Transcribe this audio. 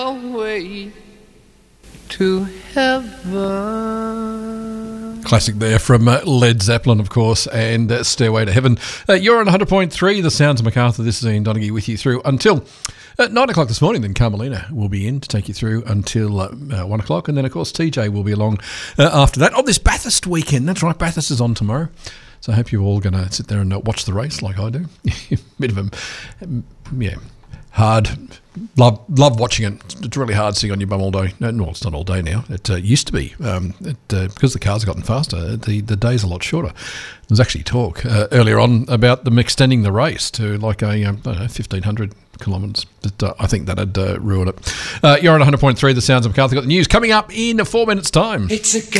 away to heaven. Classic there from Led Zeppelin, of course, and Stairway to Heaven. You're on 100.3, The Sounds of Macarthur. This is Ian Donaghy with you through until 9 o'clock this morning. Then Carmelina will be in to take you through until 1 o'clock. And then, of course, TJ will be along after that on this Bathurst weekend. That's right, Bathurst is on tomorrow. So I hope you're all going to sit there and watch the race like I do. Bit of a, hard. Love watching it. It's really hard sitting on your bum all day. No, it's not all day now. It used to be. Because the cars have gotten faster, the day's a lot shorter. There's actually talk earlier on about them extending the race to like 1,500 kilometres. But I think that'd ruin it. You're on 100.3, The Sounds of Macarthur. Got the news coming up in 4 minutes' time. It's a